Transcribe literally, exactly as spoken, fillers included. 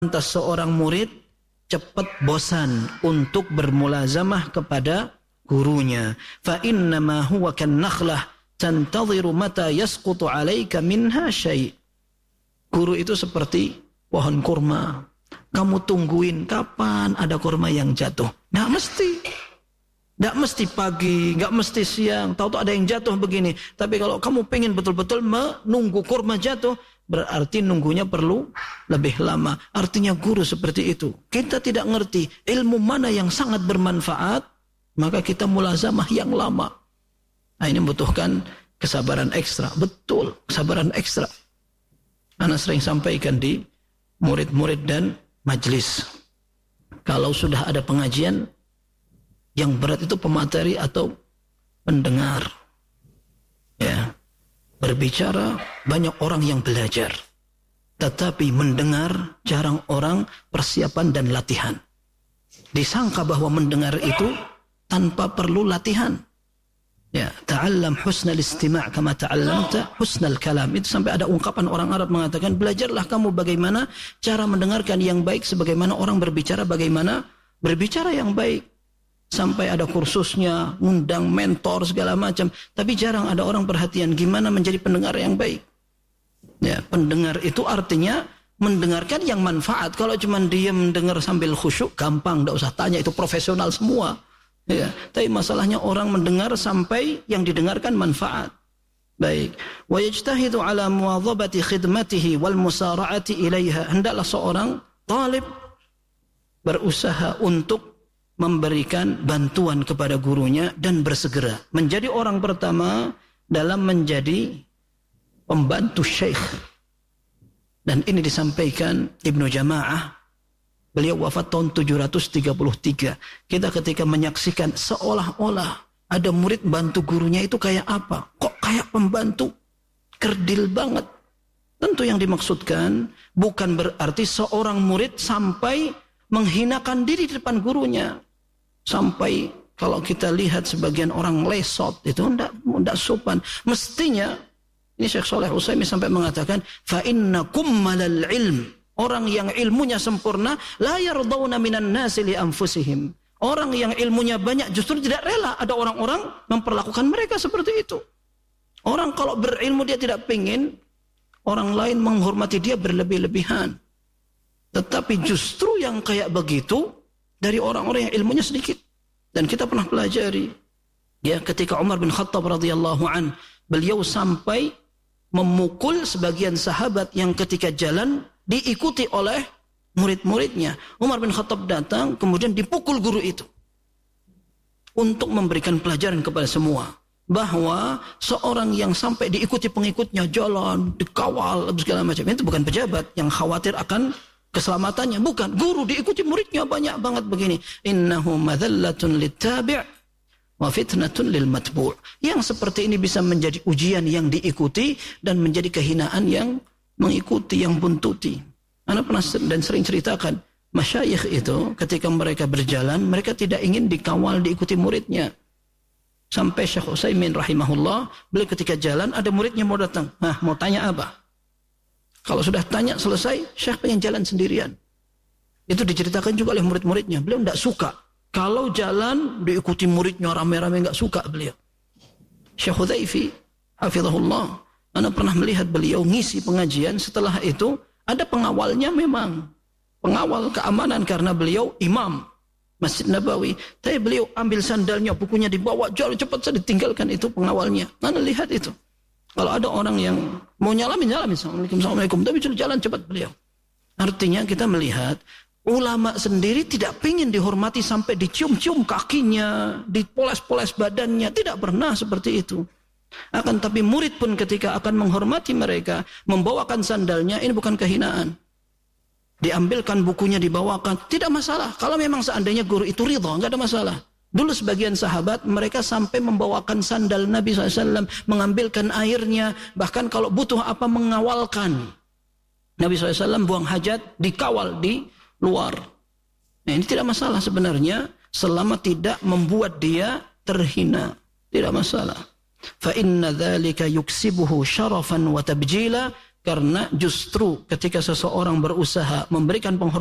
Lantas seorang murid cepat bosan untuk bermulazamah kepada gurunya. Fa innama huwa kan nakhlah tantadhiru mata yasqutu 'alaika minha syai'. Guru itu seperti pohon kurma. Kamu tungguin kapan ada kurma yang jatuh. Nggak mesti. Nggak mesti pagi, nggak mesti siang. Tahu-tahu ada yang jatuh begini. Tapi kalau kamu pengen betul-betul menunggu kurma jatuh, berarti nunggunya perlu lebih lama. Artinya guru seperti itu. Kita tidak ngerti ilmu mana yang sangat bermanfaat, maka kita mulazamah yang lama. Nah, ini membutuhkan kesabaran ekstra. Betul, kesabaran ekstra. Ana sering sampaikan di murid-murid dan majelis. Kalau sudah ada pengajian, yang berat itu pemateri atau pendengar. Ya. Berbicara banyak orang yang belajar, tetapi mendengar jarang orang persiapan dan latihan. Disangka bahwa mendengar itu tanpa perlu latihan. Ya, ta'allam husnal istima' kama ta'allamta husnal kalam. Itu sampai ada ungkapan orang Arab mengatakan, belajarlah kamu bagaimana cara mendengarkan yang baik sebagaimana orang berbicara bagaimana berbicara yang baik. Sampai ada kursusnya, ngundang mentor segala macam, tapi jarang ada orang perhatian gimana menjadi pendengar yang baik. Ya, pendengar itu artinya mendengarkan yang manfaat. Kalau cuma diam dengar sambil khusyuk, gampang, enggak usah tanya, itu profesional semua. Ya, tapi masalahnya orang mendengar sampai yang didengarkan manfaat. Baik. Wa yajtahidu ala muwadhabati khidmatihi wal musara'ati ilaiha. Hendaklah seorang talib berusaha untuk memberikan bantuan kepada gurunya dan bersegera menjadi orang pertama dalam menjadi pembantu syekh. Dan ini disampaikan Ibnu Jama'ah. Beliau wafat tahun tujuh ratus tiga puluh tiga. Kita ketika menyaksikan seolah-olah ada murid bantu gurunya itu kayak apa? Kok kayak pembantu? Kerdil banget. Tentu yang dimaksudkan bukan berarti seorang murid sampai menghinakan diri di depan gurunya. Sampai kalau kita lihat sebagian orang lesot itu enggak enggak sopan. Mestinya ini Syekh Shalih Utsaimin sampai mengatakan fa innakum malal ilm. Orang yang ilmunya sempurna la yardawna minan nasi li anfusihim. Orang yang ilmunya banyak justru tidak rela ada orang-orang memperlakukan mereka seperti itu. Orang kalau berilmu dia tidak pingin orang lain menghormati dia berlebih-lebihan. Tetapi justru yang kayak begitu dari orang-orang yang ilmunya sedikit. Dan kita pernah pelajari. Ya, ketika Umar bin Khattab radhiyallahu an, beliau sampai memukul sebagian sahabat yang ketika jalan diikuti oleh murid-muridnya. Umar bin Khattab datang, kemudian dipukul guru itu. Untuk memberikan pelajaran kepada semua. Bahwa seorang yang sampai diikuti pengikutnya, jalan, dikawal, segala macam. Itu bukan pejabat yang khawatir akan keselamatannya, bukan. Guru diikuti muridnya banyak banget begini. Innahu madhallatun littabi' wa fitnatun lil matbu'. Yang seperti ini bisa menjadi ujian yang diikuti dan menjadi kehinaan yang mengikuti, yang buntuti. Anak pernah dan sering ceritakan, masyayikh itu ketika mereka berjalan, mereka tidak ingin dikawal, diikuti muridnya. Sampai Syekh Utsaimin rahimahullah, beliau ketika jalan ada muridnya mau datang. Nah, mau tanya apa? Kalau sudah tanya selesai, Syekh pengen jalan sendirian. Itu diceritakan juga oleh murid-muridnya. Beliau tidak suka. Kalau jalan diikuti muridnya rame-rame, tidak suka beliau. Syekh Hudzaifi, hafizahullah, Anda pernah melihat beliau ngisi pengajian. Setelah itu ada pengawalnya memang. Pengawal keamanan karena beliau imam Masjid Nabawi. Tapi beliau ambil sandalnya, bukunya dibawa, jalan cepat saja ditinggalkan itu pengawalnya. Anda lihat itu. Kalau ada orang yang mau nyalamin, nyalamin. Assalamualaikum, assalamualaikum. Tapi sudah jalan cepat beliau. Artinya kita melihat, ulama sendiri tidak ingin dihormati sampai dicium-cium kakinya, dipoles-poles badannya. Tidak pernah seperti itu. Akan tapi murid pun ketika akan menghormati mereka, membawakan sandalnya, ini bukan kehinaan. Diambilkan bukunya, dibawakan. Tidak masalah. Kalau memang seandainya guru itu ridha, nggak ada masalah. Dulu sebagian sahabat mereka sampai membawakan sandal Nabi shallallahu alaihi wasallam, mengambilkan airnya, bahkan kalau butuh apa mengawalkan. Nabi shallallahu alaihi wasallam buang hajat, dikawal di luar. Nah, ini tidak masalah sebenarnya selama tidak membuat dia terhina. Tidak masalah. Fa inna dzalika yuksibuhu syarafan wa tabjila Karena justru ketika seseorang berusaha memberikan penghormatan